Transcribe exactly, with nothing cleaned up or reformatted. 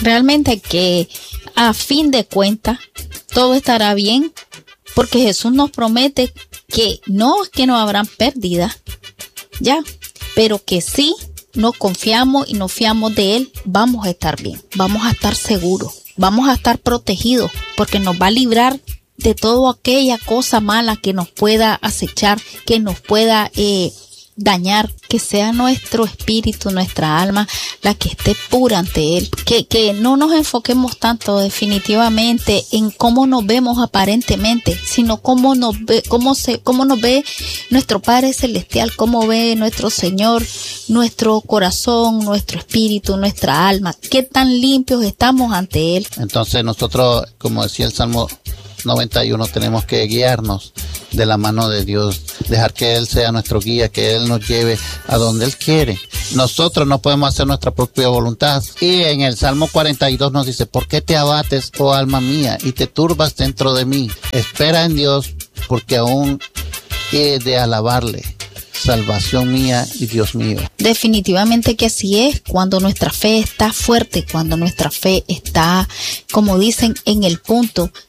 realmente que a fin de cuentas todo estará bien, porque Jesús nos promete que no es que no habrán pérdidas, ya, pero que sí nos confiamos y nos fiamos de Él, vamos a estar bien, vamos a estar seguros, vamos a estar protegidos, porque nos va a librar de toda aquella cosa mala que nos pueda acechar, que nos pueda eh, dañar, que sea nuestro espíritu, nuestra alma, la que esté pura ante Él, que, que no nos enfoquemos tanto definitivamente en cómo nos vemos aparentemente, sino cómo nos ve, cómo se, cómo nos ve nuestro Padre Celestial, cómo ve nuestro Señor, nuestro corazón, nuestro espíritu, nuestra alma, qué tan limpios estamos ante Él. Entonces nosotros, como decía el Salmo noventa y uno, tenemos que guiarnos de la mano de Dios, dejar que Él sea nuestro guía, que Él nos lleve a donde Él quiere. Nosotros no podemos hacer nuestra propia voluntad. Y en el Salmo cuarenta y dos nos dice: ¿por qué te abates, oh alma mía, y te turbas dentro de mí? Espera en Dios, porque aún he de alabarle, salvación mía y Dios mío. Definitivamente que así es, cuando nuestra fe está fuerte, cuando nuestra fe está, como dicen, en el punto,